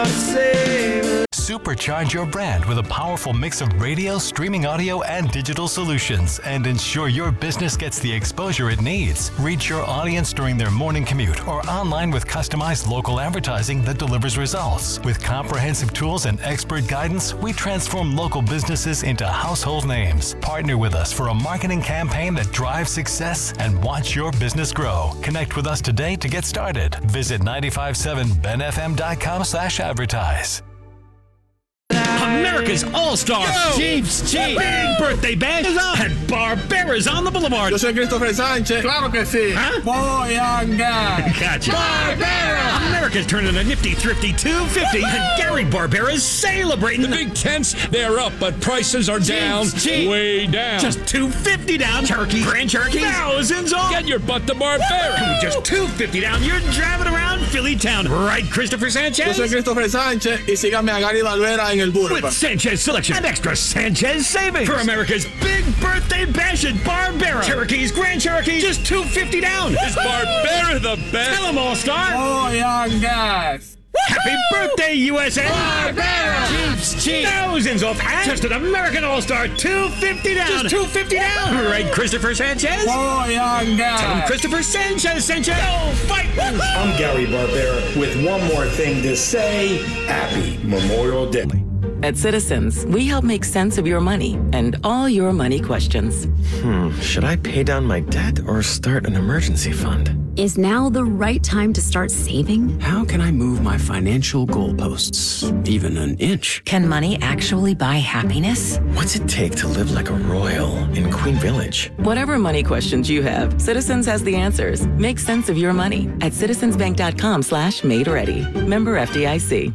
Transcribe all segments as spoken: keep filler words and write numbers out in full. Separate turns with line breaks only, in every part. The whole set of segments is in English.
Supercharge your brand with a powerful mix of radio, streaming audio, and digital solutions, and ensure your business gets the exposure it needs. Reach your audience during their morning commute or online with customized local advertising that delivers results. With comprehensive tools and expert guidance, we transform local businesses into household names. Partner with us for a marketing campaign that drives success and watch your business grow. Connect with us today to get started. Visit nine five seven ben f m dot com slash advertise.
America's All-Star Chiefs Chief Big Birthday Bash is on at Barbera's on the Boulevard.
Yo soy Christopher Sánchez. Claro que sí.
Huh?
Boyanga.
Gotcha. Barbera! America's turning a nifty, thrifty two fifty, and Gary Barbera's celebrating.
The big tents, they're up, but prices are down.
Chiefs cheap.
Way down.
Just two fifty down. Cherokee, Grand Cherokee, thousands off.
Get your butt to Barbera.
With just two fifty down, you're driving around Philly town. Right, Christopher Sanchez?
Yo soy Christopher Sánchez y síganme a Gary Barbera en el Boulevard.
With Sanchez selection and extra Sanchez savings for America's big birthday bash at Barbera. Cherokee's Grand Cherokee, just two fifty down.
Is Barbera the best?
Tell them, All-Star.
Boyangas.
Happy birthday, U S A!
Barbera.
Chiefs cheap. Thousands off. And just an American All-Star, two fifty down. Just two fifty down. Right, Christopher Sanchez?
Boyangas.
Tell him Christopher Sanchez sent you. Go fight!
I'm Gary Barbera with one more thing to say. Happy Memorial Day.
At Citizens, we help make sense of your money and all your money questions.
Hmm, should I pay down my debt or start an emergency fund?
Is now the right time to start saving?
How can I move my financial goalposts even an inch?
Can money actually buy happiness?
What's it take to live like a royal in Queen Village?
Whatever money questions you have, Citizens has the answers. Make sense of your money at citizensbank.com slash made ready. Member F D I C.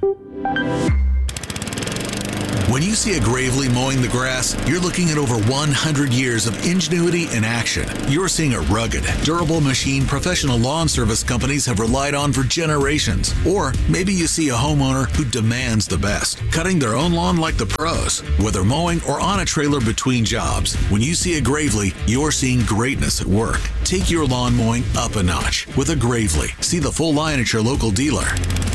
When you see a Gravely mowing the grass, you're looking at over one hundred years of ingenuity in action. You're seeing a rugged, durable machine professional lawn service companies have relied on for generations. Or maybe you see a homeowner who demands the best, cutting their own lawn like the pros. Whether mowing or on a trailer between jobs, when you see a Gravely, you're seeing greatness at work. Take your lawn mowing up a notch with a Gravely. See the full line at your local dealer.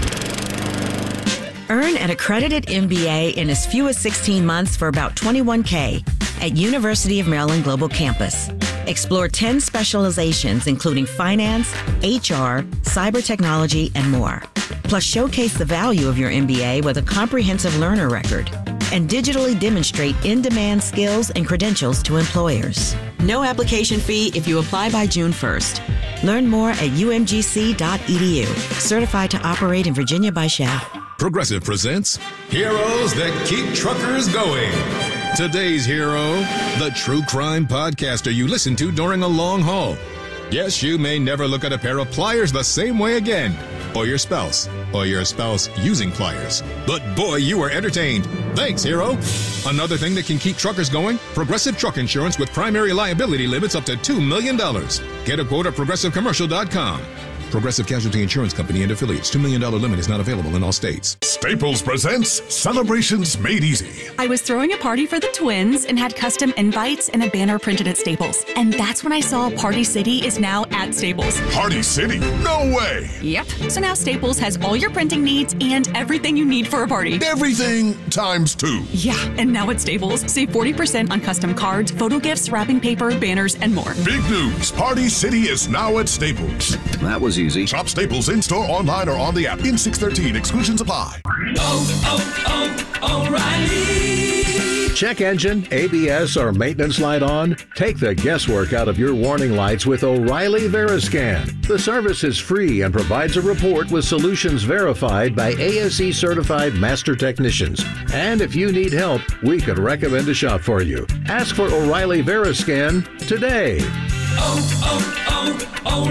Earn an accredited M B A in as few as sixteen months for about twenty-one thousand dollars at University of Maryland Global Campus. Explore ten specializations, including finance, H R, cyber technology, and more. Plus, showcase the value of your M B A with a comprehensive learner record and digitally demonstrate in-demand skills and credentials to employers. No application fee if you apply by June first. Learn more at u m g c dot e d u. Certified to operate in Virginia by S H A.
Progressive presents Heroes That Keep Truckers Going. Today's hero, the true crime podcaster you listen to during a long haul. Yes, you may never look at a pair of pliers the same way again, or your spouse, or your spouse using pliers. But boy, you were entertained. Thanks, hero. Another thing that can keep truckers going, Progressive Truck Insurance with primary liability limits up to two million dollars. Get a quote at progressive commercial dot com. Progressive Casualty Insurance Company and affiliates. two million dollars limit is not available in all states.
Staples presents Celebrations Made Easy.
I was throwing a party for the twins and had custom invites and a banner printed at Staples. And that's when I saw Party City is now at Staples.
Party City? No way!
Yep. So now Staples has all your printing needs and everything you need for a party.
Everything times two.
Yeah, and now at Staples, save forty percent on custom cards, photo gifts, wrapping paper, banners, and more.
Big news! Party City is now at Staples.
That was easy.
Shop Staples in-store, online, or on the app. In six thirteen, exclusions apply.
Oh, oh, oh, O'Reilly.
Check engine, A B S, or maintenance light on? Take the guesswork out of your warning lights with O'Reilly Veriscan. The service is free and provides a report with solutions verified by A S E certified master technicians. And if you need help, we could recommend a shop for you. Ask for O'Reilly Veriscan today.
Oh,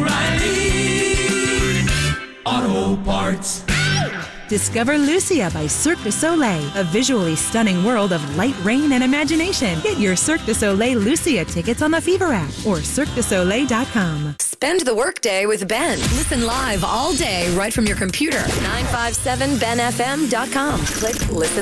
oh, oh, O'Reilly Auto Parts.
Discover Lucia by Cirque du Soleil, a visually stunning world of light, rain, and imagination. Get your Cirque du Soleil Lucia tickets on the Fever app or cirque du soleil dot com.
Spend the workday with Ben. Listen live all day right from your computer. nine five seven ben f m dot com. Click listen.